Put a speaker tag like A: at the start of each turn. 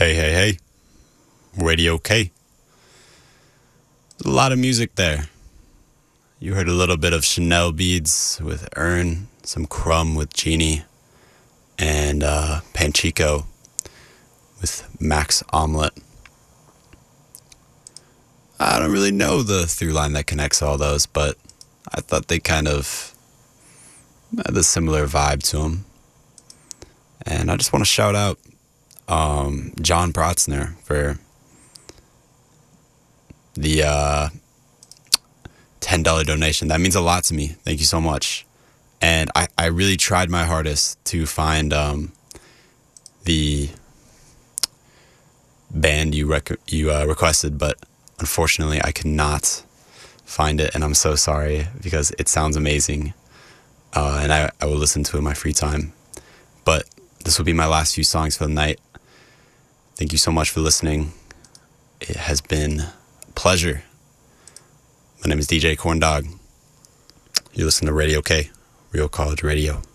A: Hey, hey, hey. Radio K. There's a lot of music there. You heard a little bit of Chanel Beads with Earn, some Crumb with Genie, and Panchico with Max Omelette. I don't really know the through line that connects all those, but I thought they kind of had a similar vibe to them. And I just want to shout out John Protzner for the $10 donation. That means a lot to me. Thank you so much. And I really tried my hardest to find the band you requested, but unfortunately I could not find it, and I'm so sorry because it sounds amazing, and I will listen to it in my free time. But this will be my last few songs for the night. Thank you so much for listening. It has been a pleasure. My name is DJ Corndog. You're listening to Radio K, Real College Radio.